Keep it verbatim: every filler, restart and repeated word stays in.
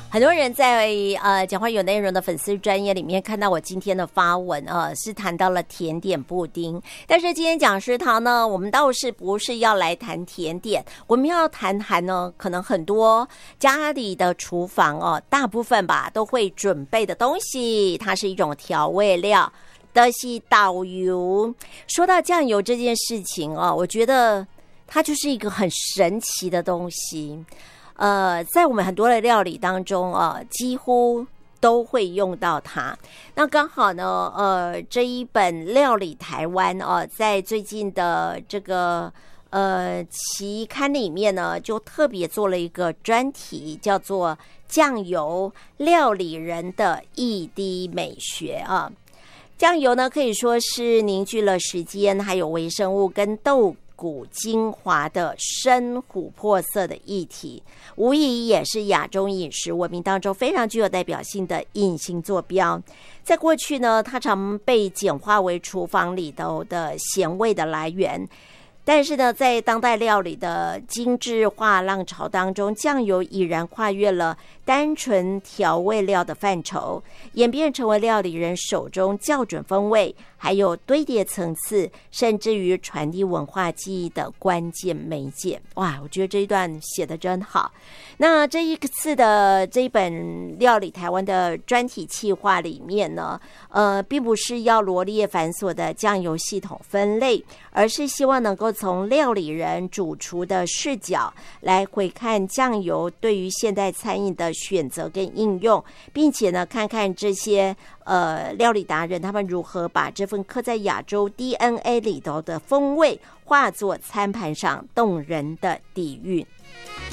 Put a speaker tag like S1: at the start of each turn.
S1: 很多人在呃讲话有内容的粉丝专页里面看到我今天的发文呃是谈到了甜点布丁，但是今天讲食堂呢，我们倒是不是要来谈甜点，我们要谈谈呢，可能很多家里的厨房哦，大部分吧都会准备的东西，它是一种调味料，的是导油。说到酱油这件事情哦，我觉得它就是一个很神奇的东西。呃，在我们很多的料理当中啊，几乎都会用到它。那刚好呢，呃，这一本《料理台湾》哦，在最近的这个呃期刊里面呢，就特别做了一个专题，叫做《酱油料理人的一滴美学》啊。酱油呢，可以说是凝聚了时间，还有微生物跟豆骨精华的深琥珀色的液体，无疑也是亚洲饮食文明当中非常具有代表性的隐形坐标。在过去呢，它常被简化为厨房里头的咸味的来源。但是呢，在当代料理的精致化浪潮当中，酱油已然跨越了单纯调味料的范畴，演变成为料理人手中校准风味，还有堆叠层次，甚至于传递文化记忆的关键媒介。哇，我觉得这一段写得真好。那这一次的这一本料理台湾的专题企划里面呢，呃，并不是要罗列繁琐的酱油系统分类，而是希望能够从料理人主厨的视角来回看酱油对于现代餐饮的选择跟应用，并且呢，看看这些呃料理达人他们如何把这份刻在亚洲 D N A 里头的风味化作餐盘上动人的底蕴。